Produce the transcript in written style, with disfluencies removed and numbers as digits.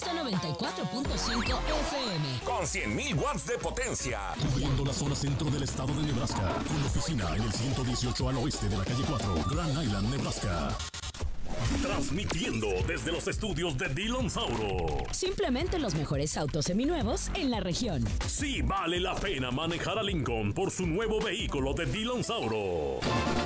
Exa 94.5 FM. Con 100.000 watts de potencia. Cubriendo la zona centro del estado de Nebraska. Con oficina en el 118 al oeste de la calle 4, Grand Island, Nebraska. Transmitiendo desde los estudios de Dillon Sauro. Simplemente los mejores autos seminuevos en la región. Sí vale la pena manejar a Lincoln por su nuevo vehículo de Dillon Sauro.